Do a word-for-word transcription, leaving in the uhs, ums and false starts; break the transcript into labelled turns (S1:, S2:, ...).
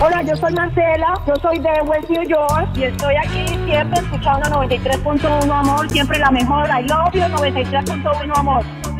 S1: Hola, yo soy Marcela, yo soy de West New York y estoy aquí siempre escuchando noventa y tres punto uno Amor, siempre la mejor. I love you, noventa y tres punto uno Amor.